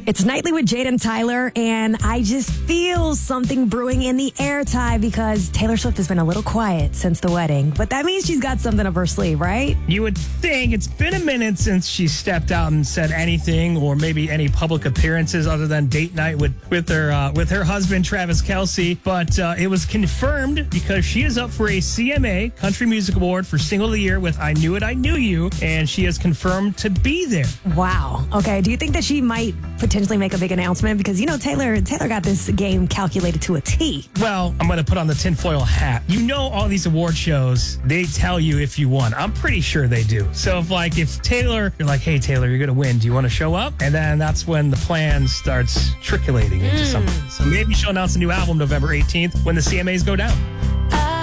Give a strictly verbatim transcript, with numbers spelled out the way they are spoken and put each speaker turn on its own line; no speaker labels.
It's Nightly with Jade and Tyler, and I just feel something brewing in the air, Ty, because Taylor Swift has been a little quiet since the wedding, but that means she's got something up her sleeve, right?
You would think. It's been a minute since she stepped out and said anything, or maybe any public appearances other than date night with with her uh, with her husband Travis Kelce. But uh, it was confirmed because she is up for a C M A Country Music Award for Single of the Year with "I Knew It, I Knew You," and she is confirmed to be there.
Wow. Okay. Do you think that she might potentially make a big announcement? Because, you know, Taylor Taylor got this game calculated to a T.
Well, I'm going to put on the tinfoil hat. You know, all these award shows, they tell you if you won. I'm pretty sure they do. So if like if Taylor, you're like, hey, Taylor, you're going to win. Do you want to show up? And then that's when the plan starts trickulating into
Mm.
something. So maybe she'll announce a new album November eighteenth when the C M As go down.